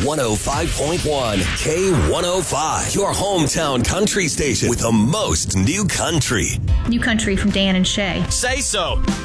105.1 K105, your hometown country station with the most new country. New country from Dan and Shay. Say so.